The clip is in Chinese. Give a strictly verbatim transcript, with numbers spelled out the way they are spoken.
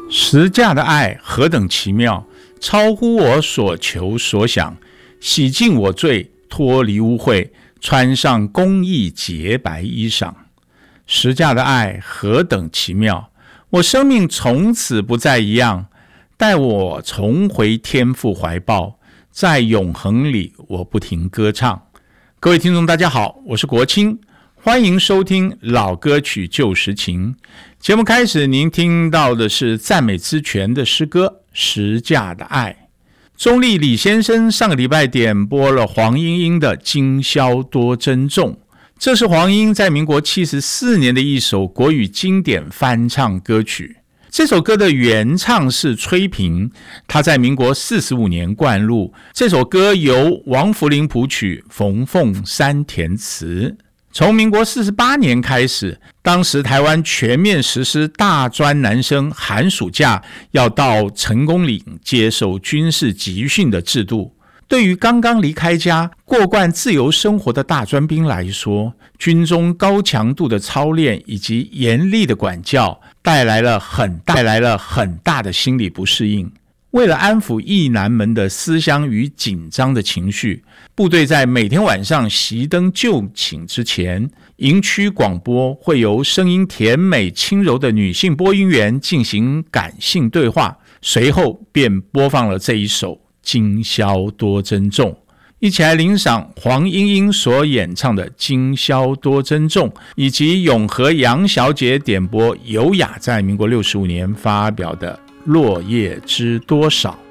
十架的爱何等奇妙，超乎我所求所想，洗净我罪，脱离污秽，穿上公义洁白衣裳。十架的爱何等奇妙，我生命从此不再一样，带我重回天父怀抱，在永恒里我不停歌唱。各位听众大家好，我是国清，欢迎收听老歌曲旧时情。节目开始，您听到的是赞美之泉的诗歌《十架的爱》。中立李先生上个礼拜点播了黄莺莺的《今宵多珍重》，这是黄莺在民国七十四年的一首国语经典翻唱歌曲。这首歌的原唱是崔萍，他在民国四十五年灌录。这首歌由王福林谱曲，冯凤山填词。从民国四十八年开始，当时台湾全面实施大专男生寒暑假要到成功岭接受军事集训的制度。对于刚刚离开家过惯自由生活的大专兵来说，军中高强度的操练以及严厉的管教带来了很大带来了很大的心理不适应。为了安抚役男们的思乡与紧张的情绪，部队在每天晚上熄灯就寝之前，营区广播会由声音甜美轻柔的女性播音员进行感性对话，随后便播放了这一首《今宵多珍重》。一起来领赏黄莺莺所演唱的《今宵多珍重》，以及永和杨小姐点播尤雅在民国六十五年发表的《落叶知多少》。